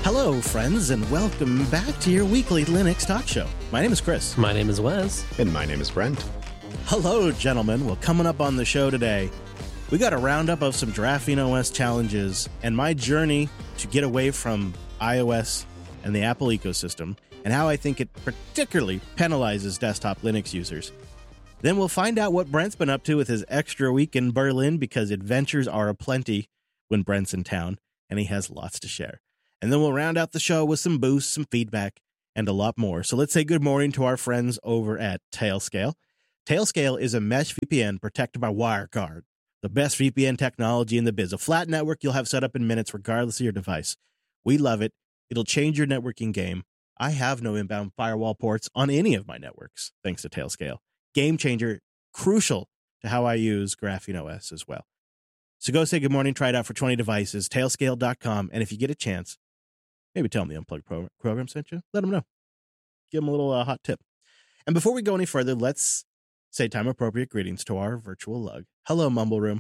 Hello, friends, and welcome back to your weekly Linux talk show. My name is Chris. My name is Wes. And my name is Brent. Hello, gentlemen. Well, coming up on the show today, we got a roundup of some Graphene OS challenges and my journey to get away from iOS and the Apple ecosystem, and how I think it particularly penalizes desktop Linux users. Then we'll find out what Brent's been up to with his extra week in Berlin, because adventures are aplenty when Brent's in town, and he has lots to share. And then we'll round out the show with some boosts, some feedback, and a lot more. So let's say good morning to our friends over at Tailscale. Tailscale is a mesh VPN protected by WireGuard, the best VPN technology in the biz. A flat network you'll have set up in minutes regardless of your device. We love it. It'll change your networking game. I have no inbound firewall ports on any of my networks, thanks to Tailscale. Game changer, crucial to how I use Graphene OS as well. So go say good morning, try it out for 20 devices, tailscale.com, and if you get a chance, maybe tell them the Unplugged program sent you. Let them know. Give them a little hot tip. And before we go any further, let's say time-appropriate greetings to our virtual lug. Hello, Mumble Room.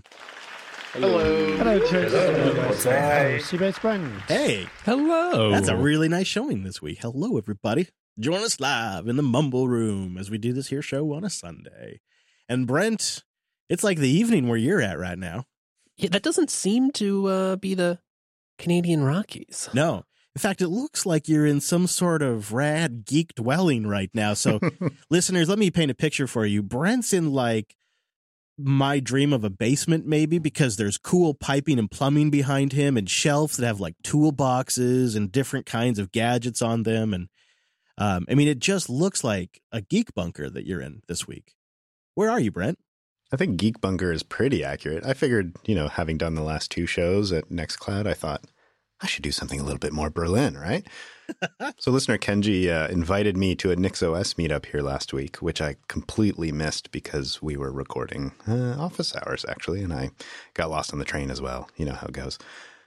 Hello. Hello, Chris. Hey. Seabase Brent. Hey. Hello. That's a really nice showing this week. Hello, everybody. Join us live in the Mumble Room as we do this here show on a Sunday. And Brent, it's like the evening where you're at right now. Yeah, that doesn't seem to be the Canadian Rockies. No. In fact, it looks like you're in some sort of rad geek dwelling right now. So, listeners, let me paint a picture for you. Brent's in like my dream of a basement, maybe, because there's cool piping and plumbing behind him and shelves that have like toolboxes and different kinds of gadgets on them. And I mean, it just looks like a geek bunker that you're in this week. Where are you, Brent? I think Geek Bunker is pretty accurate. I figured, having done the last two shows at Nextcloud, I thought I should do something a little bit more Berlin, right? So listener Kenji invited me to a NixOS meetup here last week, which I completely missed because we were recording office hours, actually, and I got lost on the train as well. You know how it goes.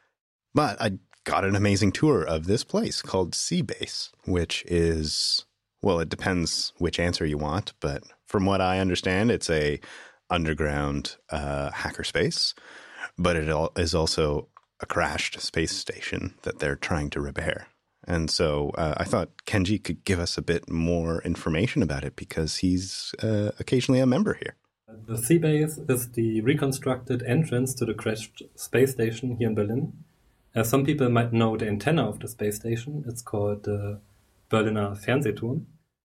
But I got an amazing tour of this place called Seabase, which is, well, it depends which answer you want, but from what I understand, it's a underground hackerspace, but it is also a crashed space station that they're trying to repair. And so I thought Kenji could give us a bit more information about it because he's occasionally a member here. The Seabase is the reconstructed entrance to the crashed space station here in Berlin. As some people might know the antenna of the space station, it's called the Berliner Fernsehturm.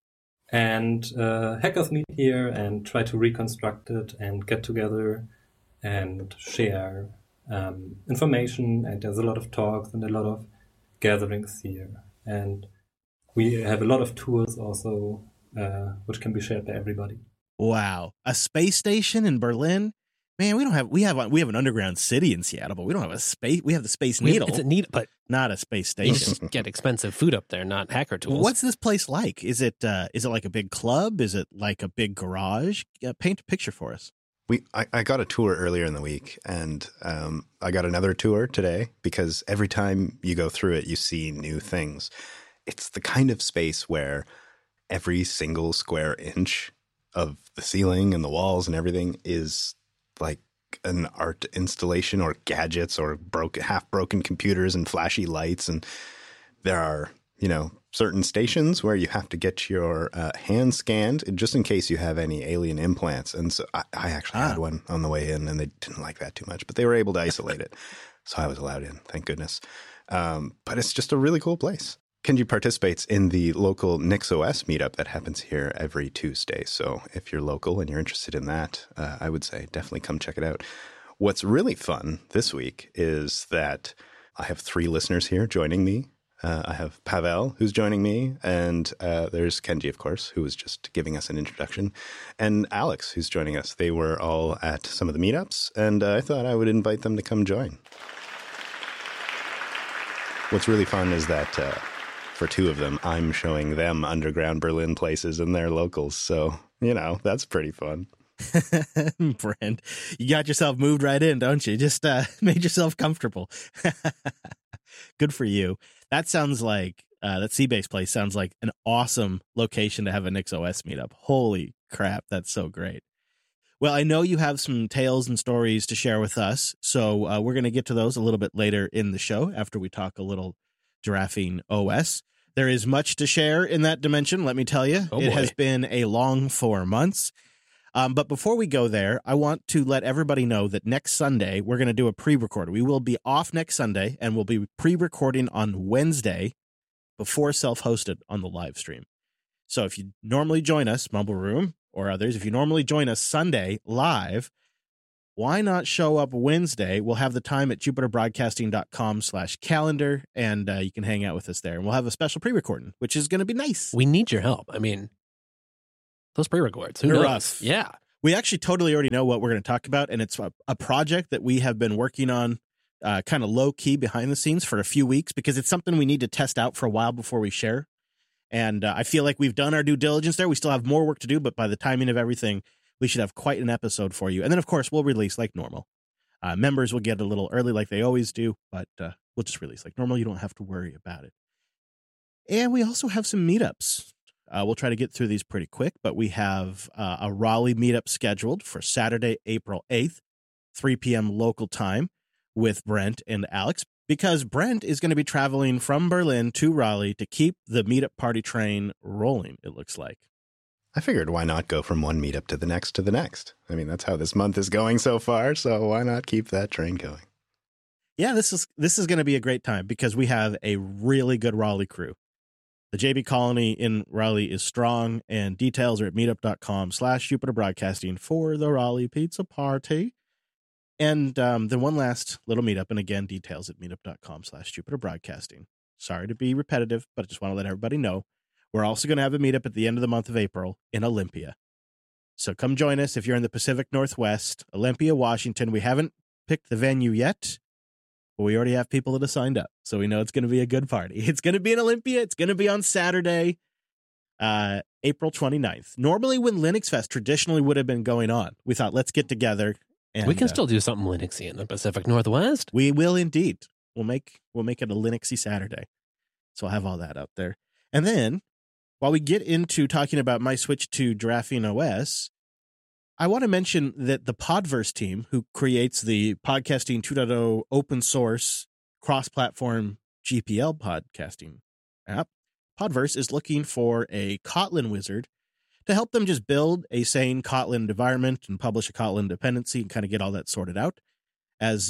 And hackers meet here and try to reconstruct it and get together and share information. And there's a lot of talks and a lot of gatherings here. And we have a lot of tools also, which can be shared by everybody. Wow. A space station in Berlin? Man, we have an underground city in Seattle, but we don't have a space. We have the Space Needle. It's a needle, but not a space you station. just get expensive food up there, not hacker tools. What's this place like? Is it like a big club? Is it like a big garage? Paint a picture for us. I got a tour earlier in the week, and I got another tour today because every time you go through it, you see new things. It's the kind of space where every single square inch of the ceiling and the walls and everything is like an art installation or gadgets or half broken computers and flashy lights. And there are, certain stations where you have to get your hand scanned just in case you have any alien implants. And so I actually had one on the way in and they didn't like that too much, but they were able to isolate it. So I was allowed in, thank goodness. But it's just a really cool place. Kenji participates in the local NixOS meetup that happens here every Tuesday. So if you're local and you're interested in that, I would say definitely come check it out. What's really fun this week is that I have 3 listeners here joining me. I have Pavel, who's joining me, and there's Kenji, of course, who was just giving us an introduction, and Alex, who's joining us. They were all at some of the meetups, and I thought I would invite them to come join. What's really fun is that for 2 of them, I'm showing them underground Berlin places and their locals. So, that's pretty fun. Brent, you got yourself moved right in, don't you? Just made yourself comfortable. Good for you. That sounds like, that Seabase place sounds like an awesome location to have a NixOS meetup. Holy crap, that's so great. Well, I know you have some tales and stories to share with us, so we're going to get to those a little bit later in the show after we talk a little Giraffing OS. There is much to share in that dimension, let me tell you. Oh, it boy. has been a long 4 months. But before we go there, I want to let everybody know that next Sunday, we're going to do a pre-record. We will be off next Sunday, and we'll be pre-recording on Wednesday before self-hosted on the live stream. So if you normally join us, Mumble Room or others, if you normally join us Sunday live, why not show up Wednesday? We'll have the time at jupiterbroadcasting.com/calendar, and you can hang out with us there. And we'll have a special pre-recording, which is going to be nice. We need your help. I mean, those pre-records, who They're knows? rough. Yeah. We actually totally already know what we're going to talk about, and it's a project that we have been working on kind of low-key behind the scenes for a few weeks because it's something we need to test out for a while before we share. And I feel like we've done our due diligence there. We still have more work to do, but by the timing of everything, we should have quite an episode for you. And then, of course, we'll release like normal. Members will get a little early like they always do, but we'll just release like normal. You don't have to worry about it. And we also have some meetups. We'll try to get through these pretty quick, but we have a Raleigh meetup scheduled for Saturday, April 8th, 3 p.m. local time with Brent and Alex, because Brent is going to be traveling from Berlin to Raleigh to keep the meetup party train rolling, it looks like. I figured why not go from one meetup to the next to the next? I mean, that's how this month is going so far, so why not keep that train going? Yeah, this is going to be a great time because we have a really good Raleigh crew. The JB Colony in Raleigh is strong, and details are at meetup.com/Jupiter Broadcasting for the Raleigh Pizza Party. And then one last little meetup, and again, details at meetup.com/Jupiter Broadcasting. Sorry to be repetitive, but I just want to let everybody know. We're also going to have a meetup at the end of the month of April in Olympia. So come join us if you're in the Pacific Northwest, Olympia, Washington. We haven't picked the venue yet, but we already have people that have signed up. So we know it's going to be a good party. It's going to be in Olympia. It's going to be on Saturday, April 29th. Normally when Linux Fest traditionally would have been going on, we thought, let's get together. And, We can still do something Linuxy in the Pacific Northwest. We will indeed. We'll make it a Linuxy Saturday. So I'll have all that out there. And then while we get into talking about my switch to Giraffing OS, I want to mention that the Podverse team, who creates the Podcasting 2.0 open source cross-platform GPL podcasting app, Podverse is looking for a Kotlin wizard to help them just build a sane Kotlin environment and publish a Kotlin dependency and kind of get all that sorted out. As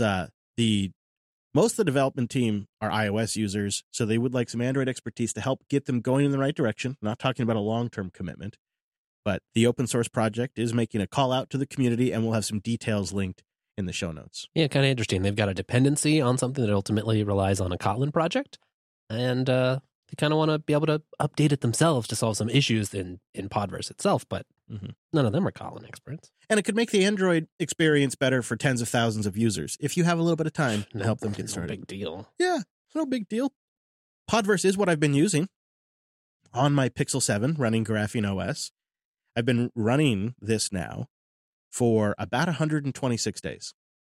most of the development team are iOS users, so they would like some Android expertise to help get them going in the right direction. I'm not talking about a long-term commitment, but the open source project is making a call out to the community, and we'll have some details linked in the show notes. Yeah, kind of interesting. They've got a dependency on something that ultimately relies on a Kotlin project, and they kind of want to be able to update it themselves to solve some issues in Podverse itself, but none of them are Kotlin experts. And it could make the Android experience better for tens of thousands of users if you have a little bit of time to help them get started. No big deal. Yeah, it's no big deal. Podverse is what I've been using on my Pixel 7 running Giraffing OS. I've been running this now for about 126 days.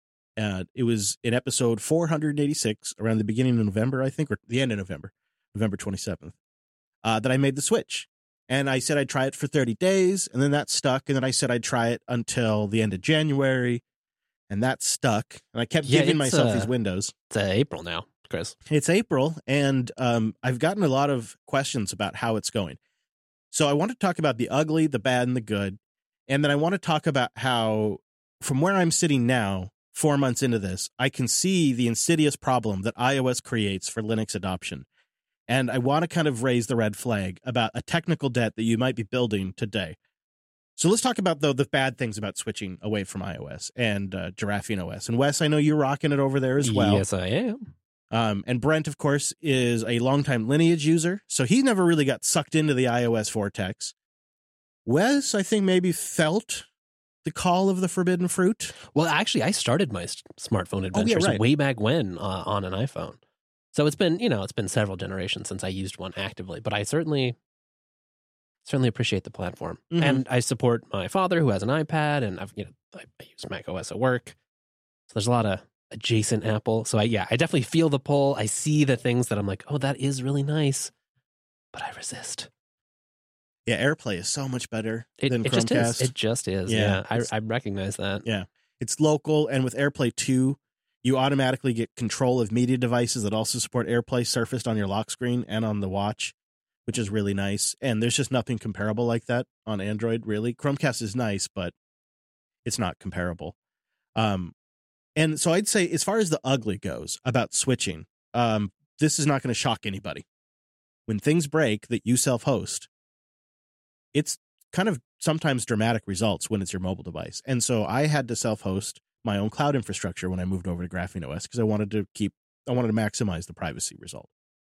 It was in episode 486 around the beginning of November, I think, or the end of November 27th, that I made the switch. And I said I'd try it for 30 days, and then that stuck. And then I said I'd try it until the end of January, and that stuck. And I kept giving myself these windows. It's April now, Chris. It's April, and I've gotten a lot of questions about how it's going. So I want to talk about the ugly, the bad, and the good. And then I want to talk about how, from where I'm sitting now, 4 months into this, I can see the insidious problem that iOS creates for Linux adoption. And I want to kind of raise the red flag about a technical debt that you might be building today. So let's talk about, though, the bad things about switching away from iOS and Giraffing OS. And Wes, I know you're rocking it over there as well. Yes, I am. And Brent, of course, is a longtime Lineage user, so he never really got sucked into the iOS vortex. Wes, I think, maybe felt the call of the forbidden fruit. Well, actually, I started my smartphone adventures way back when on an iPhone. So it's been several generations since I used one actively, but I certainly appreciate the platform. Mm-hmm. And I support my father who has an iPad, and I use Mac OS at work. So there's a lot of adjacent Apple. So I definitely feel the pull. I see the things that I'm like, oh, that is really nice, but I resist. Yeah, AirPlay is so much better than Chromecast. It just is. Yeah. I recognize that. Yeah. It's local, and with AirPlay 2, You automatically get control of media devices that also support AirPlay surfaced on your lock screen and on the watch, which is really nice. And there's just nothing comparable like that on Android, really. Chromecast is nice, but it's not comparable. And so I'd say, as far as the ugly goes about switching, this is not going to shock anybody. When things break that you self-host, it's kind of sometimes dramatic results when it's your mobile device. And so I had to self-host my own cloud infrastructure when I moved over to Graphene OS because I wanted to maximize the privacy result.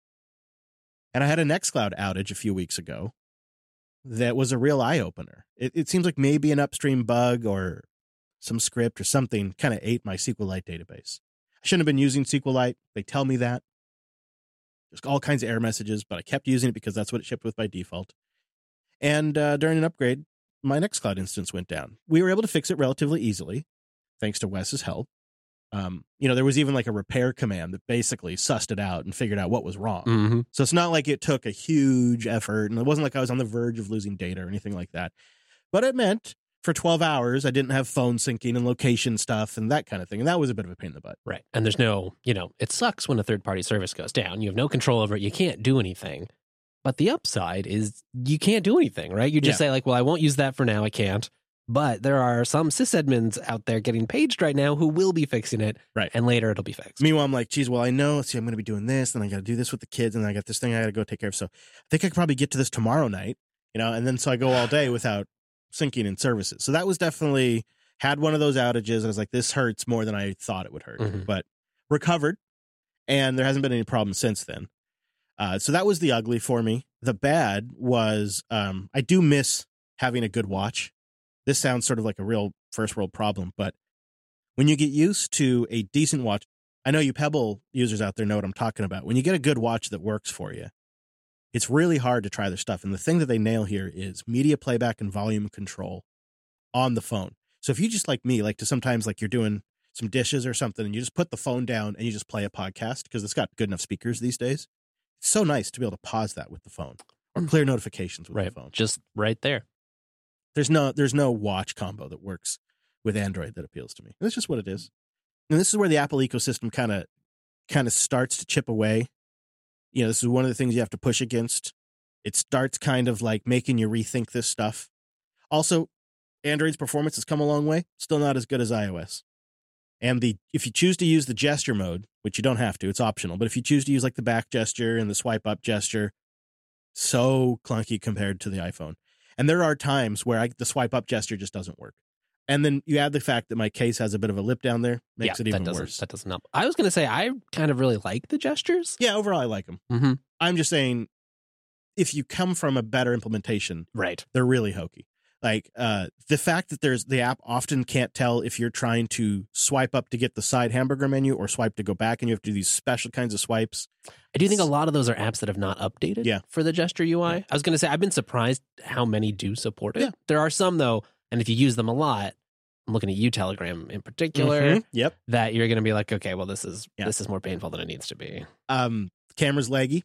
And I had a Nextcloud outage a few weeks ago that was a real eye-opener. It seems like maybe an upstream bug or some script or something kind of ate my SQLite database. I shouldn't have been using SQLite. They tell me that. There's all kinds of error messages, but I kept using it because that's what it shipped with by default. And during an upgrade, my Nextcloud instance went down. We were able to fix it relatively easily, thanks to Wes's help. There was even like a repair command that basically sussed it out and figured out what was wrong. Mm-hmm. So it's not like it took a huge effort, and it wasn't like I was on the verge of losing data or anything like that. But it meant for 12 hours, I didn't have phone syncing and location stuff and that kind of thing. And that was a bit of a pain in the butt. Right. And there's no, it sucks when a third-party service goes down. You have no control over it. You can't do anything. But the upside is you can't do anything, right? You just say like, well, I won't use that for now. I can't. But there are some sysadmins out there getting paged right now who will be fixing it. Right. And later it'll be fixed. Meanwhile, I'm like, geez, well, I know. See, I'm going to be doing this, and I got to do this with the kids, and I got this thing I got to go take care of. So I think I could probably get to this tomorrow night, and then so I go all day without syncing in services. So that was definitely had one of those outages. I was like, this hurts more than I thought it would hurt, but recovered, and there hasn't been any problem since then. So that was the ugly for me. The bad was I do miss having a good watch. This sounds sort of like a real first world problem, but when you get used to a decent watch, I know you Pebble users out there know what I'm talking about. When you get a good watch that works for you, it's really hard to try their stuff. And the thing that they nail here is media playback and volume control on the phone. So if you just like me, like to sometimes like you're doing some dishes or something and you just put the phone down and you just play a podcast because it's got good enough speakers these days. It's so nice to be able to pause that with the phone or clear notifications with the phone. Just right there. There's no watch combo that works with Android that appeals to me. That's just what it is. And this is where the Apple ecosystem kind of starts to chip away. This is one of the things you have to push against. It starts kind of like making you rethink this stuff. Also, Android's performance has come a long way. Still not as good as iOS. And if you choose to use the gesture mode, which you don't have to, it's optional. But if you choose to use like the back gesture and the swipe up gesture, so clunky compared to the iPhone. And there are times where the swipe up gesture just doesn't work. And then you add the fact that my case has a bit of a lip down there, makes it even worse. That doesn't help. I was going to say, I kind of really like the gestures. Yeah, overall, I like them. Mm-hmm. I'm just saying, if you come from a better implementation, right, they're really hokey. Like the fact that the app often can't tell if you're trying to swipe up to get the side hamburger menu or swipe to go back, and you have to do these special kinds of swipes. I do think a lot of those are apps that have not updated for the gesture UI. Yeah. I was going to say, I've been surprised how many do support it. Yeah. There are some, though, and if you use them a lot, I'm looking at you, Telegram in particular, that you're going to be like, okay, well, this is more painful than it needs to be. Camera's laggy.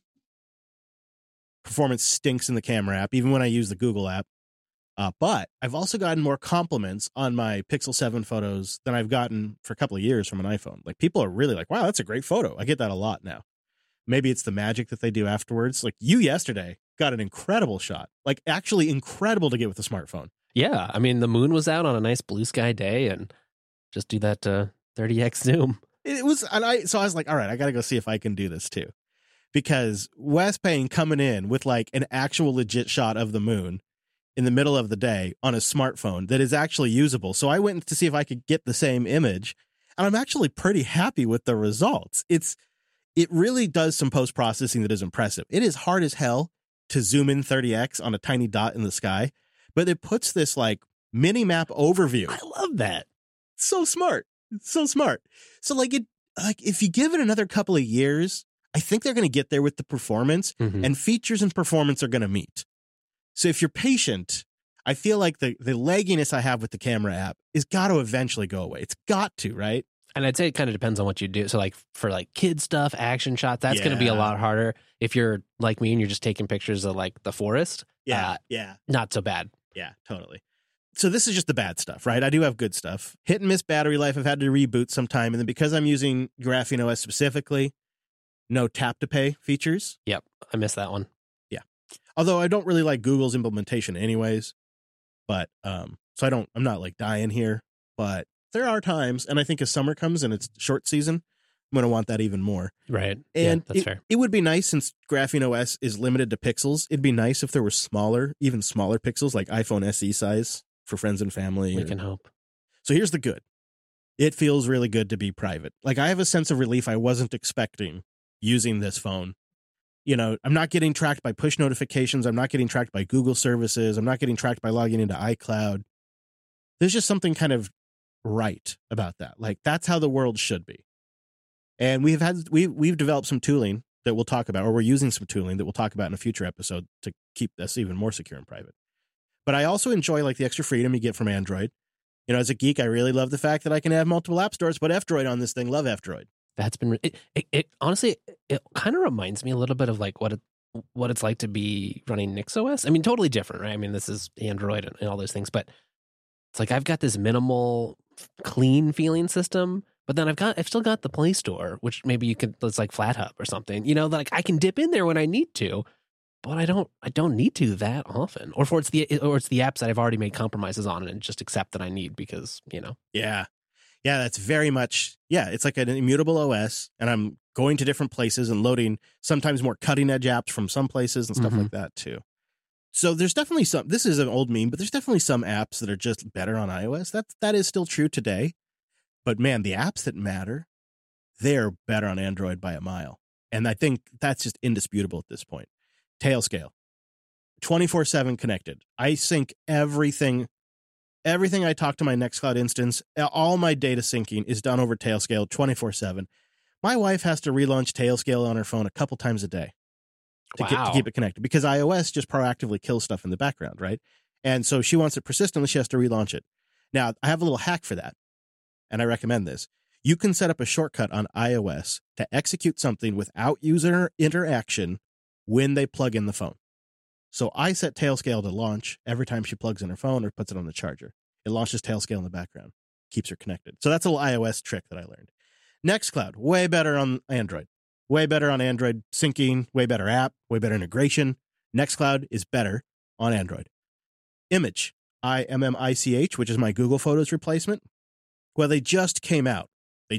Performance stinks in the camera app, even when I use the Google app. But I've also gotten more compliments on my Pixel 7 photos than I've gotten for a couple of years from an iPhone. Like, people are really like, wow, that's a great photo. I get that a lot now. Maybe it's the magic that they do afterwards. Like, you yesterday got an incredible shot. Like, actually incredible to get with a smartphone. Yeah. I mean, the moon was out on a nice blue sky day, and just do that 30x zoom. It was, so I was like, all right, I got to go see if I can do this too. Because Wes Payne coming in with like an actual legit shot of the moon in the middle of the day on a smartphone that is actually usable. So I went to see if I could get the same image, and I'm actually pretty happy with the results. It really does some post-processing that is impressive. It is hard as hell to zoom in 30x on a tiny dot in the sky, but it puts this like mini map overview. I love that. So smart. So smart. So like if you give it another couple of years, I think they're going to get there with the performance, and features and performance are going to meet. So if you're patient, I feel like the lagginess I have with the camera app is got to eventually go away. It's got to, right? And I'd say it kind of depends on what you do. So like for like kid stuff, action shots, that's going to be a lot harder. If you're like me and you're just taking pictures of like the forest, not so bad. Yeah, totally. So this is just the bad stuff, right? I do have good stuff. Hit and miss battery life. I've had to reboot sometime. And then because I'm using Graphene OS specifically, no tap to pay features. Yep. I missed that one. Although I don't really like Google's implementation anyways. But so I'm not like dying here. But there are times, and I think as summer comes and it's short season, I'm going to want that even more. Right. And that's fair. It would be nice, since Graphene OS is limited to pixels, it'd be nice if there were even smaller pixels, like iPhone SE size for friends and family. We can hope. So here's the good. It feels really good to be private. Like, I have a sense of relief I wasn't expecting using this phone. You know, I'm not getting tracked by push notifications. I'm not getting tracked by Google services. I'm not getting tracked by logging into iCloud. There's just something kind of right about that. Like, that's how the world should be. And we've developed some tooling that we'll talk about, or we're using some tooling that we'll talk about in a future episode to keep this even more secure and private. But I also enjoy like the extra freedom you get from Android. You know, as a geek, I really love the fact that I can have multiple app stores, but F-Droid on this thing. Love F-Droid. That's been it honestly, it kind of reminds me a little bit of like what it's like to be running NixOS. I mean, totally different, right? I mean, this is Android and all those things, but it's like I've got this minimal, clean feeling system, but then I've still got the Play Store, which maybe it's like FlatHub or something. You know, like I can dip in there when I need to, but I don't need to that often. Or it's the apps that I've already made compromises on and just accept that I need because, you know. Yeah, that's very much, it's like an immutable OS, and I'm going to different places and loading sometimes more cutting edge apps from some places and stuff like that too. So there's definitely this is an old meme, but there's definitely some apps that are just better on iOS. That is still true today. But man, the apps that matter, they're better on Android by a mile. And I think that's just indisputable at this point. Tailscale, 24/7 connected. I sync everything I talk to my Nextcloud instance, all my data syncing is done over Tailscale 24/7. My wife has to relaunch Tailscale on her phone a couple times a day to keep it connected, because iOS just proactively kills stuff in the background, right? And so she wants it persistently. She has to relaunch it. Now, I have a little hack for that, and I recommend this. You can set up a shortcut on iOS to execute something without user interaction when they plug in the phone. So I set Tailscale to launch every time she plugs in her phone or puts it on the charger. It launches Tailscale in the background, keeps her connected. So that's a little iOS trick that I learned. Nextcloud, way better on Android. Way better on Android syncing, way better app, way better integration. Nextcloud is better on Android. Image, IMMICH, which is my Google Photos replacement. Well, they just came out. With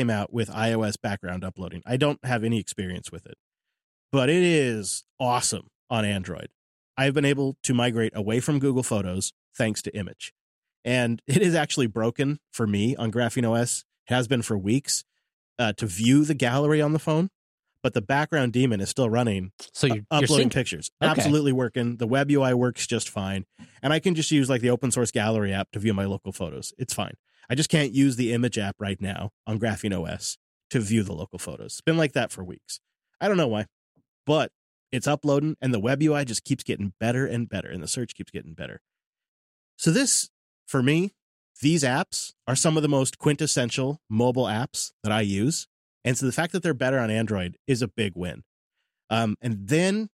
iOS background uploading. I don't have any experience with it, but it is awesome on Android. I've been able to migrate away from Google Photos thanks to Image. And it is actually broken for me on Graphene OS. It has been for weeks to view the gallery on the phone, but the background daemon is still running. So you're uploading pictures. Okay. Absolutely working. The web UI works just fine. And I can just use like the open source gallery app to view my local photos. It's fine. I just can't use the Image app right now on Graphene OS to view the local photos. It's been like that for weeks. I don't know why, but it's uploading, and the web UI just keeps getting better and better, and the search keeps getting better. So this, for me, these apps are some of the most quintessential mobile apps that I use. And so the fact that they're better on Android is a big win. And then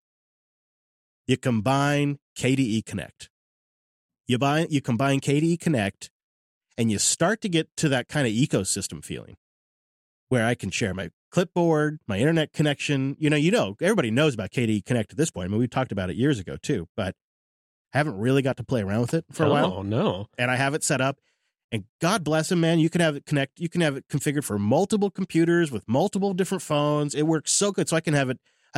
you combine KDE Connect. You combine KDE Connect, and you start to get to that kind of ecosystem feeling where I can share my clipboard, my internet connection. You know, everybody knows about KDE Connect at this point. I mean, we talked about it years ago too, but I haven't really got to play around with it for a while. Oh, no. And I have it set up, and God bless them, man. You can have it connect. You can have it configured for multiple computers with multiple different phones. It works so good. So I have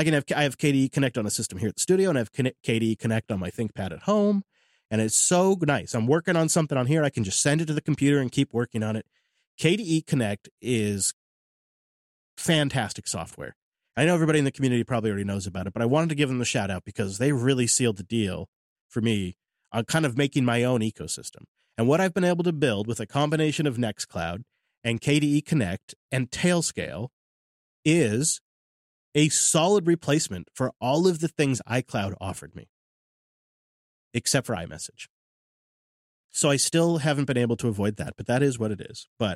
KDE Connect on a system here at the studio, and I have KDE Connect on my ThinkPad at home. And it's so nice. I'm working on something on here. I can just send it to the computer and keep working on it. KDE Connect is fantastic software. I know everybody in the community probably already knows about it, but I wanted to give them the shout out because they really sealed the deal for me on kind of making my own ecosystem. And what I've been able to build with a combination of Nextcloud and KDE Connect and Tailscale is a solid replacement for all of the things iCloud offered me, except for iMessage. So I still haven't been able to avoid that, but that is what it is. But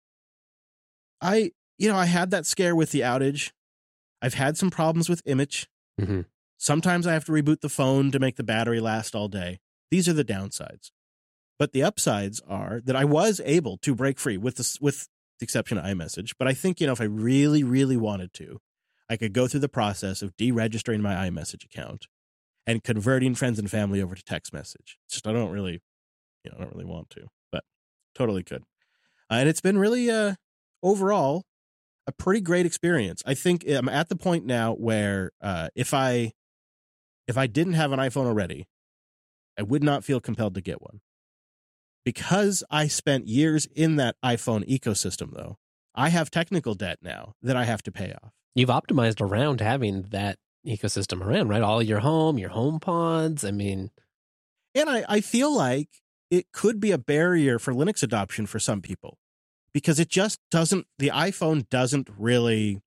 I had that scare with the outage. I've had some problems with Image. Mm-hmm. Sometimes I have to reboot the phone to make the battery last all day. These are the downsides. But the upsides are that I was able to break free with the exception of iMessage. But I think, if I really, really wanted to, I could go through the process of deregistering my iMessage account and converting friends and family over to text message. It's just I don't really want to, but totally could. And it's been really overall a pretty great experience. I think I'm at the point now where if I didn't have an iPhone already, I would not feel compelled to get one. Because I spent years in that iPhone ecosystem, though, I have technical debt now that I have to pay off. You've optimized around having that ecosystem around, right? All your home pods. I mean, and I feel like it could be a barrier for Linux adoption for some people because it just doesn't, the iPhone doesn't really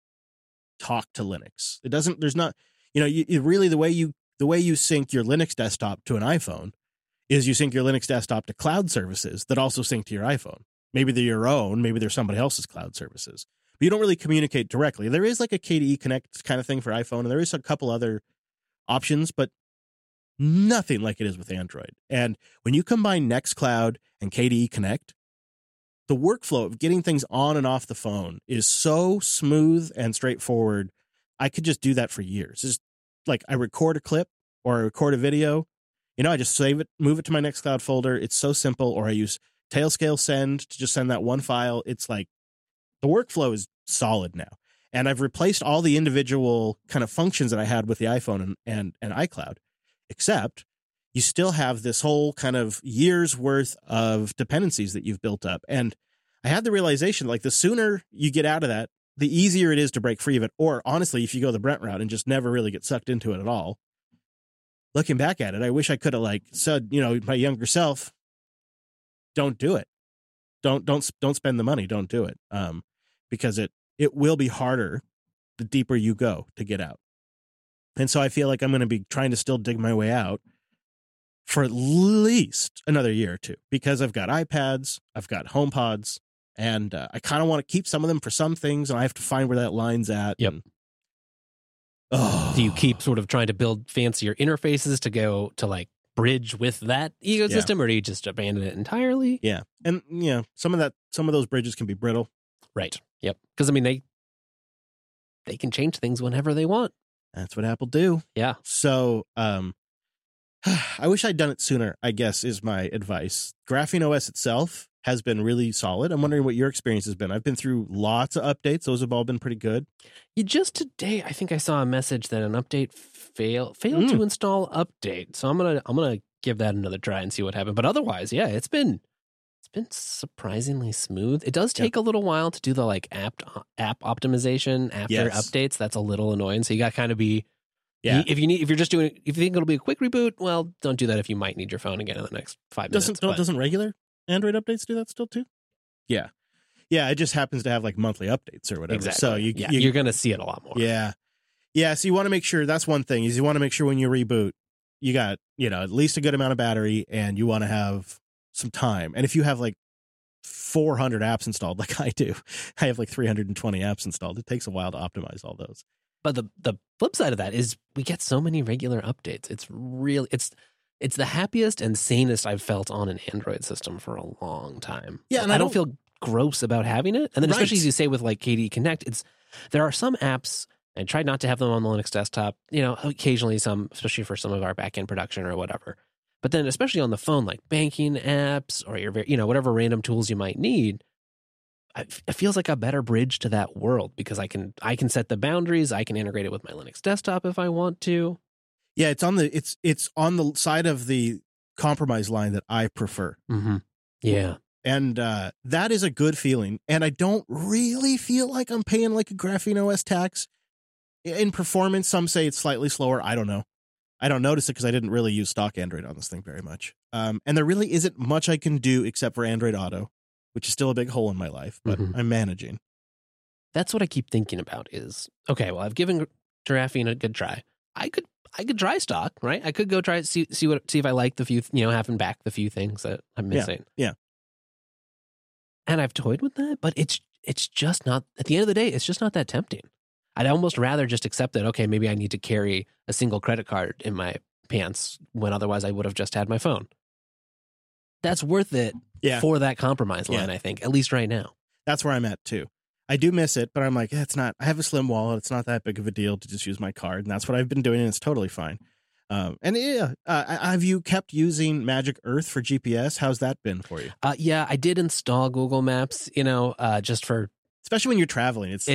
talk to Linux. It doesn't, there's not, you really, the way you sync your Linux desktop to an iPhone is you sync your Linux desktop to cloud services that also sync to your iPhone. Maybe they're your own, maybe they're somebody else's cloud services. But you don't really communicate directly. There is like a KDE Connect kind of thing for iPhone, and there is a couple other options, but nothing like it is with Android. And when you combine Nextcloud and KDE Connect, the workflow of getting things on and off the phone is so smooth and straightforward. I could just do that for years. It's just like I record a clip or I record a video. I just save it, move it to my Nextcloud folder. It's so simple. Or I use Tailscale Send to just send that one file. It's like the workflow is solid now. And I've replaced all the individual kind of functions that I had with the iPhone and iCloud, except you still have this whole kind of year's worth of dependencies that you've built up. And I had the realization, like the sooner you get out of that, the easier it is to break free of it. Or honestly, if you go the Brent route and just never really get sucked into it at all. Looking back at it, I wish I could have said, my younger self, don't do it. Don't spend the money. Don't do it. Because it will be harder the deeper you go to get out. And so I feel like I'm going to be trying to still dig my way out for at least another year or two because I've got iPads, I've got HomePods, and I kind of want to keep some of them for some things, and I have to find where that line's at. Yep. Do you keep sort of trying to build fancier interfaces to go to bridge with that ecosystem, or do you just abandon it entirely? Yeah. And some of those bridges can be brittle. Right. Yep. Because they can change things whenever they want. That's what Apple do. Yeah. So I wish I'd done it sooner, I guess, is my advice. Graphene OS itself has been really solid. I'm wondering what your experience has been. I've been through lots of updates. Those have all been pretty good. Just today, I think I saw a message that an update failed to install update. So I'm gonna give that another try and see what happened. But otherwise, yeah, it's been surprisingly smooth. It does take a little while to do the app optimization after updates. That's a little annoying. So you got to kind of be if you think it'll be a quick reboot, well, don't do that if you might need your phone again in the next 5 minutes. Doesn't regular Android updates do that still too? Yeah. Yeah, it just happens to have monthly updates or whatever. Exactly. So you're going to see it a lot more. Yeah. Yeah, so you want to make sure, that's one thing, is you want to make sure when you reboot, you got, at least a good amount of battery and you want to have some time. And if you have 400 apps installed like I do, I have 320 apps installed. It takes a while to optimize all those. But the flip side of that is we get so many regular updates. It's really, it's the happiest and sanest I've felt on an Android system for a long time. Yeah, and I don't feel gross about having it. And then especially as you say with KDE Connect, there are some apps, I tried not to have them on the Linux desktop, occasionally some, especially for some of our backend production or whatever. But then especially on the phone, banking apps or your, whatever random tools you might need, it feels like a better bridge to that world because I can set the boundaries. I can integrate it with my Linux desktop if I want to. Yeah, it's on the side of the compromise line that I prefer. Mm-hmm. Yeah. And that is a good feeling. And I don't really feel like I'm paying a Graphene OS tax. In performance, some say it's slightly slower. I don't know. I don't notice it because I didn't really use stock Android on this thing very much. And there really isn't much I can do except for Android Auto, which is still a big hole in my life, but I'm managing. That's what I keep thinking about is, okay, well, I've given Graphene a good try. I could try stock, right? I could go try it, see if I like the few, having back the few things that I'm missing. Yeah. And I've toyed with that, but it's just not, at the end of the day, it's just not that tempting. I'd almost rather just accept that, okay, maybe I need to carry a single credit card in my pants when otherwise I would have just had my phone. that's worth it Yeah. for that compromise line, I think, at least right now. That's where I'm at too. I do miss it, but I'm like, it's not, I have a slim wallet. It's not that big of a deal to just use my card. And that's what I've been doing. And it's totally fine. Have you kept using Magic Earth for GPS? How's that been for you? Yeah, I did install Google Maps, just for, especially when you're traveling. It's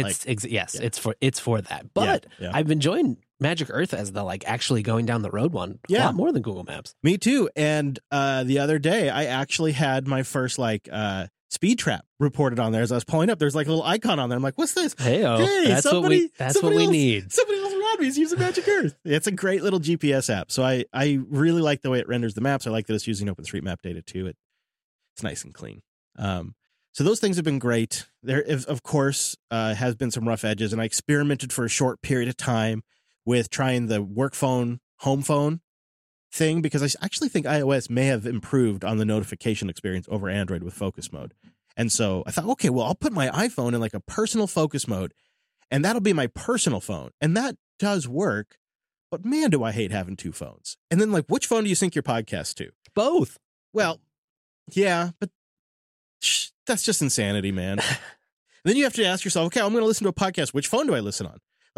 for that. But Yeah. I've enjoyed Magic Earth as the actually going down the road one a lot more than Google Maps. Me too. And the other day I actually had my first speed trap reported on there as I was pulling up. There's a little icon on there. I'm like, what's this? Hey, that's what we need. Somebody else around me is using Magic Earth. It's a great little GPS app. So I really like the way it renders the maps. I like that it's using OpenStreetMap data too. It's nice and clean. So those things have been great. There, of course, has been some rough edges, and I experimented for a short period of time with trying the work phone, home phone thing, because I actually think iOS may have improved on the notification experience over Android with focus mode. And so I thought, okay, well, I'll put my iPhone in a personal focus mode, and that'll be my personal phone. And that does work. But man, do I hate having two phones. And then which phone do you sync your podcast to? Both. Well, yeah, but that's just insanity, man. Then you have to ask yourself, okay, I'm going to listen to a podcast. Which phone do I listen on?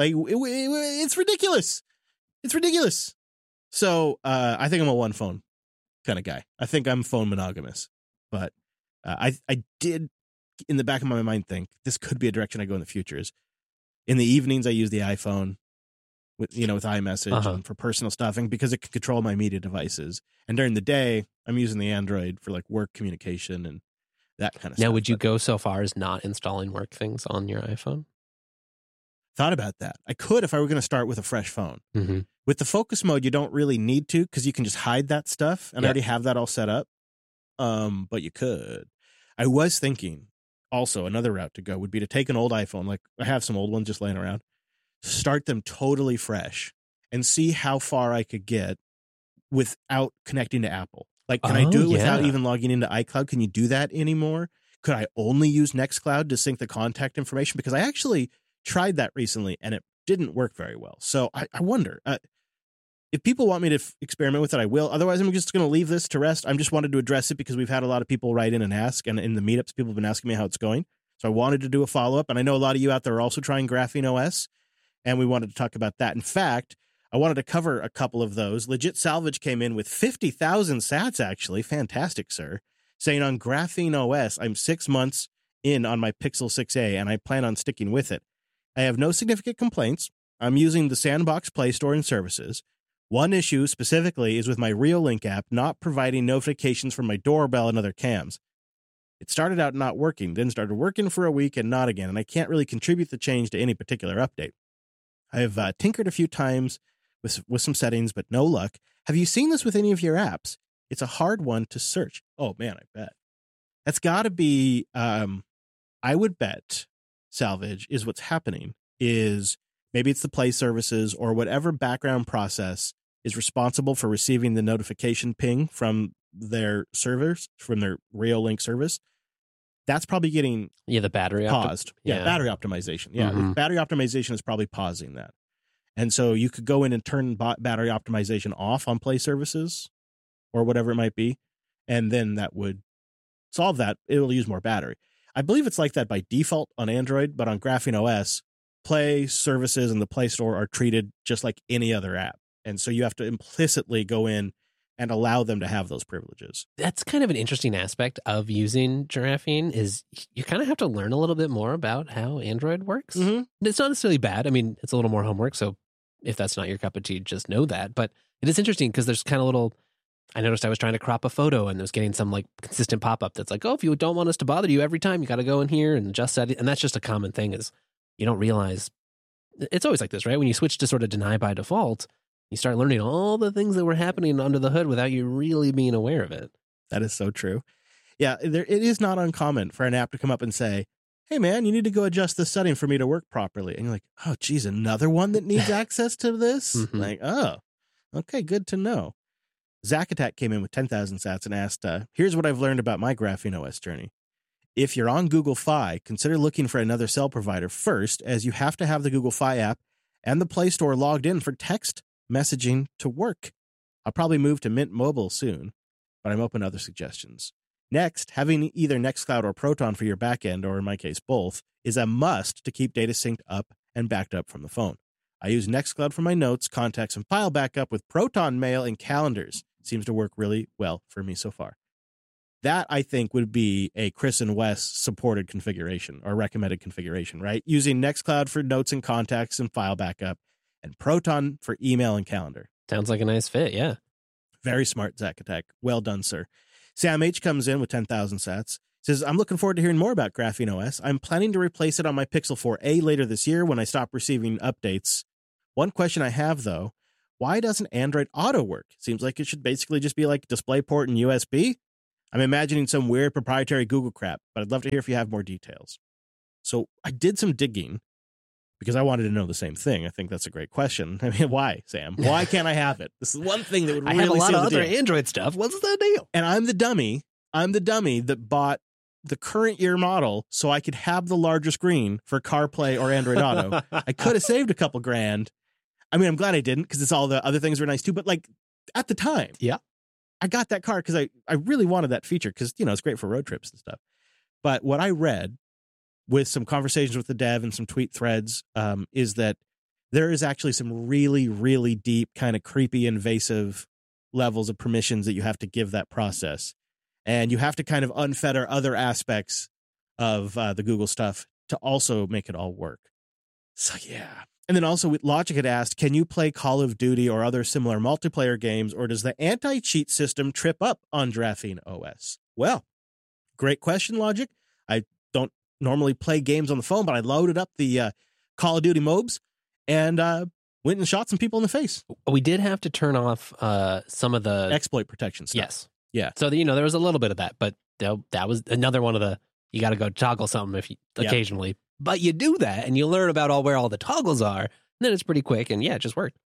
It's ridiculous. It's ridiculous. So I think I'm a one phone kind of guy. I think I'm phone monogamous. But I did, in the back of my mind, think this could be a direction I go in the future. Is in the evenings I use the iPhone with iMessage and for personal stuff, and because it can control my media devices. And during the day, I'm using the Android for work communication and that kind of stuff. Now, would you go so far as not installing work things on your iPhone? Thought about that. I could if I were going to start with a fresh phone. Mm-hmm. With the focus mode, you don't really need to because you can just hide that stuff, and I already have that all set up. But you could. I was thinking also another route to go would be to take an old iPhone, I have some old ones just laying around, start them totally fresh, and see how far I could get without connecting to Apple. Can I do it without even logging into iCloud? Can you do that anymore? Could I only use Nextcloud to sync the contact information? Because I actually tried that recently, and it didn't work very well. So I wonder, if people want me to experiment with it, I will. Otherwise, I'm just going to leave this to rest. I just wanted to address it because we've had a lot of people write in and ask, and in the meetups, people have been asking me how it's going. So I wanted to do a follow-up, and I know a lot of you out there are also trying Graphene OS, and we wanted to talk about that. In fact, I wanted to cover a couple of those. Legit Salvage came in with 50,000 sats, actually. Fantastic, sir. Saying on Graphene OS, I'm 6 months in on my Pixel 6a, and I plan on sticking with it. I have no significant complaints. I'm using the Sandbox Play Store and services. One issue specifically is with my Reolink app not providing notifications from my doorbell and other cams. It started out not working, then started working for a week and not again, and I can't really contribute the change to any particular update. I've tinkered a few times with some settings, but no luck. Have you seen this with any of your apps? It's a hard one to search. Oh, man, I bet. That's got to be, I would bet, Salvage, is what's happening is maybe it's the Play services or whatever background process is responsible for receiving the notification ping from their servers, from their Reolink service. That's probably getting the battery paused. Battery optimization. Yeah, battery optimization is probably pausing that. And so you could go in and turn battery optimization off on Play services or whatever it might be, and then that would solve that. It'll use more battery. I believe it's like that by default on Android, but on Graphene OS, Play services and the Play Store are treated just like any other app. And so you have to implicitly go in and allow them to have those privileges. That's kind of an interesting aspect of using Graphene is you kind of have to learn a little bit more about how Android works. Mm-hmm. It's not necessarily bad. I mean, it's a little more homework. So if that's not your cup of tea, just know that. But it is interesting because there's kind of little, I noticed I was trying to crop a photo and I was getting some consistent pop-up that's like, oh, if you don't want us to bother you every time, you got to go in here and adjust that. And that's just a common thing is you don't realize it's always like this, right? When you switch to sort of deny by default, you start learning all the things that were happening under the hood without you really being aware of it. That is so true. Yeah, it is not uncommon for an app to come up and say, hey, man, you need to go adjust this setting for me to work properly. And you're like, oh, geez, another one that needs access to this? Mm-hmm. Like, oh, okay, good to know. Zack Attack came in with 10,000 sats and asked, here's what I've learned about my Graphene OS journey. If you're on Google Fi, consider looking for another cell provider first, as you have to have the Google Fi app and the Play Store logged in for text messaging to work. I'll probably move to Mint Mobile soon. but I'm open to other suggestions. Next, having either Nextcloud or Proton for your backend, or in my case, both, is a must to keep data synced up and backed up from the phone. I use Nextcloud for my notes, contacts, and file backup with Proton Mail and calendars. Seems to work really well for me so far. That, I think, would be a Chris and Wes supported configuration or recommended configuration, right? Using Nextcloud for notes and contacts and file backup, and Proton for email and calendar. Sounds like a nice fit, yeah. Very smart, Zacatech. Well done, sir. Sam H comes in with 10,000 sats. Says, I'm looking forward to hearing more about Graphene OS. I'm planning to replace it on my Pixel 4a later this year when I stop receiving updates. One question I have, though, why doesn't Android Auto work? Seems like it should basically just be like DisplayPort and USB. I'm imagining some weird proprietary Google crap, but I'd love to hear if you have more details. So I did some digging because I wanted to know the same thing. I think that's a great question. I mean, why, Sam? Why can't I have it? This is one thing that would really I have a lot seal of the other deal. Android stuff. What's the deal? And I'm the dummy that bought the current year model so I could have the larger screen for CarPlay or Android Auto. I could have saved a couple grand. I mean, I'm glad I didn't because it's all the other things were nice too. But like at the time, Yeah. I got that car because I really wanted that feature because, you know, it's great for road trips and stuff. But what I read with some conversations with the dev and some tweet threads is that there is actually some really, really deep, kind of creepy, invasive levels of permissions that you have to give that process. And you have to kind of unfetter other aspects of the Google stuff to also make it all work. So, yeah. And then also Logic had asked, can you play Call of Duty or other similar multiplayer games, or does the anti-cheat system trip up on Graphene OS? Well, great question, Logic. I don't normally play games on the phone, but I loaded up the Call of Duty MOBs and went and shot some people in the face. We did have to turn off some of the... Exploit protection stuff. Yes. Yeah. So, there was a little bit of that, but that was another one of the... You got to go toggle something if you occasionally. But you do that, and you learn about where all the toggles are, and then it's pretty quick, and yeah, it just worked.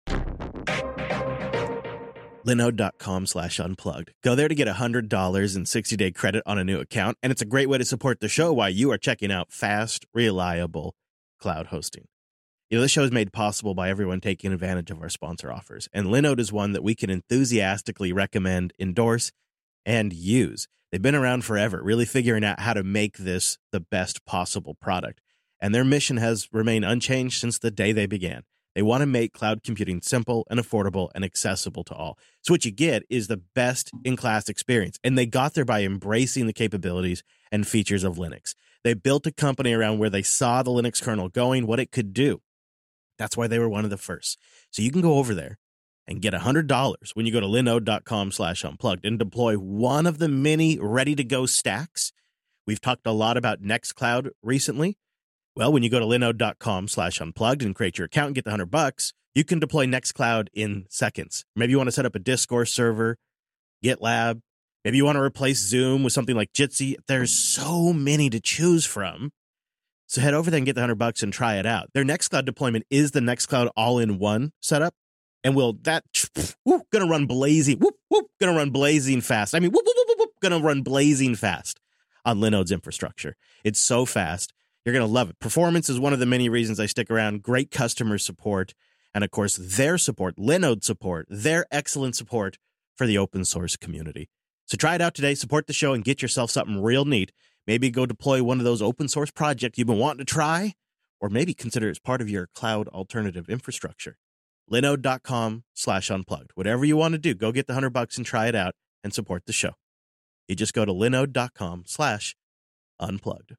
Linode.com/unplugged. Go there to get $100 in 60-day credit on a new account, and it's a great way to support the show while you are checking out fast, reliable cloud hosting. You know, this show is made possible by everyone taking advantage of our sponsor offers, and Linode is one that we can enthusiastically recommend, endorse, and use. They've been around forever, really figuring out how to make this the best possible product. And their mission has remained unchanged since the day they began. They want to make cloud computing simple and affordable and accessible to all. So what you get is the best in-class experience. And they got there by embracing the capabilities and features of Linux. They built a company around where they saw the Linux kernel going, what it could do. That's why they were one of the first. So you can go over there and get $100 when you go to linode.com/unplugged and deploy one of the many ready-to-go stacks. We've talked a lot about Nextcloud recently. Well, when you go to linode.com/unplugged and create your account and get the $100, you can deploy Nextcloud in seconds. Maybe you want to set up a Discourse server, GitLab. Maybe you want to replace Zoom with something like Jitsi. There's so many to choose from. So head over there and get the $100 and try it out. Their Nextcloud deployment is the Nextcloud all-in-one setup. And gonna run blazing fast. I mean, gonna run blazing fast on Linode's infrastructure. It's so fast. You're gonna love it. Performance is one of the many reasons I stick around. Great customer support. And of course, their support, Linode support, their excellent support for the open source community. So try it out today, support the show, and get yourself something real neat. Maybe go deploy one of those open source projects you've been wanting to try, or maybe consider it as part of your cloud alternative infrastructure. Linode.com/unplugged. Whatever you want to do, go get the $100 and try it out and support the show. You just go to linode.com/unplugged.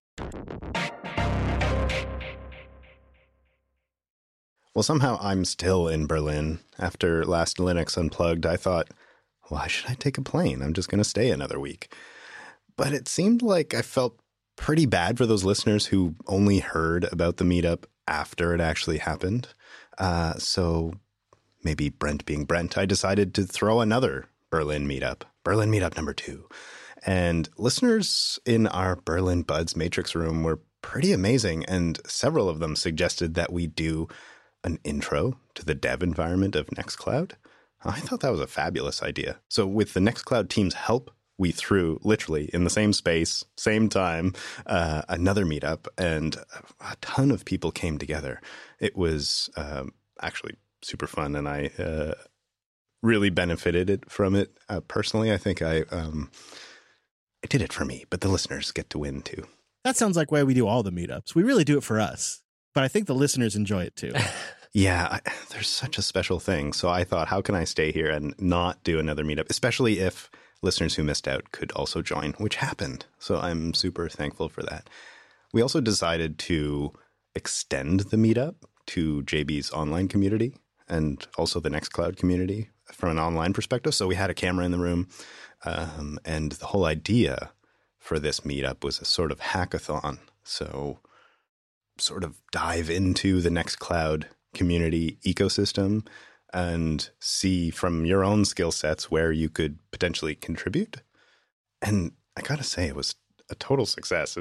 Well, somehow I'm still in Berlin. After last Linux Unplugged, I thought, why should I take a plane? I'm just going to stay another week. But it seemed like I felt pretty bad for those listeners who only heard about the meetup after it actually happened. So maybe Brent being Brent, I decided to throw another Berlin meetup number 2. And listeners in our Berlin Buds Matrix room were pretty amazing. And several of them suggested that we do an intro to the dev environment of Nextcloud. I thought that was a fabulous idea. So with the Nextcloud team's help, we threw literally in the same space, same time, another meetup, and a ton of people came together. It was actually super fun, and I really benefited from it. Personally, I think I did it for me, but the listeners get to win too. That sounds like why we do all the meetups. We really do it for us, but I think the listeners enjoy it too. Yeah, there's such a special thing. So I thought, how can I stay here and not do another meetup, especially if listeners who missed out could also join, which happened. So I'm super thankful for that. We also decided to extend the meetup to JB's online community and also the Nextcloud community from an online perspective. So we had a camera in the room, and the whole idea for this meetup was a sort of hackathon. So sort of dive into the Nextcloud community ecosystem and see from your own skill sets where you could potentially contribute. And I gotta say, it was a total success.